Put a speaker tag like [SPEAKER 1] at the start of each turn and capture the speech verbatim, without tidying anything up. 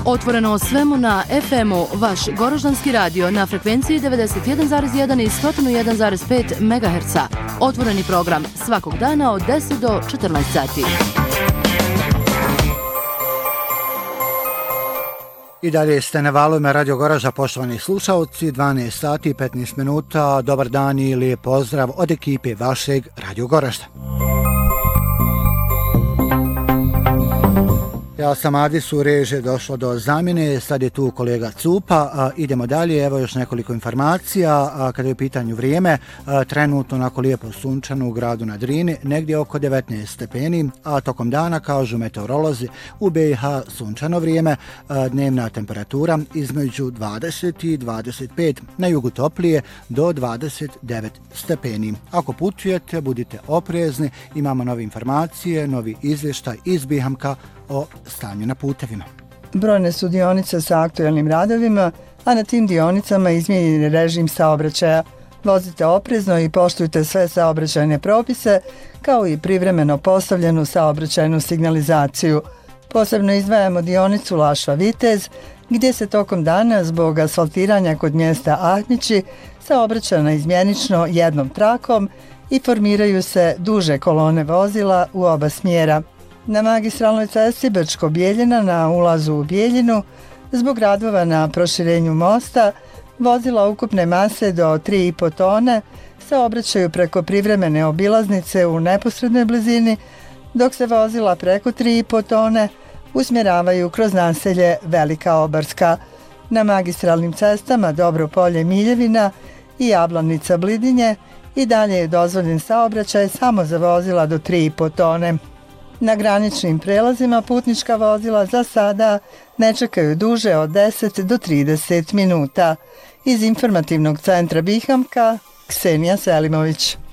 [SPEAKER 1] Otvoreno o svemu na F M-u, vaš Goroždanski radio na frekvenciji devedeset jedan zarez jedan i sto jedan zarez pet megaherca. Otvoreni program svakog dana od deset do četrnaest sati.
[SPEAKER 2] I dalje ste na valovima Radio Goraža, poštovani slušalci, dvanaest sati i petnaest minuta. Dobar dan i lijep pozdrav od ekipe vašeg Radio Goražda. Ja sam Adis, u reže došlo do zamjene, sad je tu kolega Cupa, a, idemo dalje, evo još nekoliko informacija, a, kada je u pitanju vrijeme, a, trenutno onako lijepo sunčano u gradu na Drini, negdje oko devetnaest stepeni, a tokom dana, kažu meteorolozi, u B i H sunčano vrijeme, a, dnevna temperatura između dvadeset i dvadeset pet, na jugu toplije do dvadeset devet stepeni. Ako putujete, budite oprezni, imamo nove informacije, novi izvještaj iz Bihamka o stanju na putevima.
[SPEAKER 3] Brojne su dionice sa aktualnim radovima, a na tim dionicama izmijenjen je režim saobraćaja. Vozite oprezno i poštujte sve saobraćajne propise, kao i privremeno postavljenu saobraćajnu signalizaciju. Posebno izdvajamo dionicu Lašva-Vitez, gdje se tokom dana zbog asfaltiranja kod mjesta Ahmići saobraća naizmjenično jednom trakom i formiraju se duže kolone vozila u oba smjera. Na magistralnoj cesti Brčko-Bijeljina na ulazu u Bijeljinu, zbog radova na proširenju mosta, vozila ukupne mase do tri i po tone saobraćaju preko privremene obilaznice u neposrednoj blizini, dok se vozila preko tri i po tone usmjeravaju kroz naselje Velika Obarska. Na magistralnim cestama Dobropolje-Miljevina i Jablanica-Blidinje i dalje je dozvoljen saobraćaj samo za vozila do tri i po tone. Na graničnim prelazima putnička vozila za sada ne čekaju duže od deset do trideset minuta. Iz informativnog centra Bihamka, Ksenija Selimović.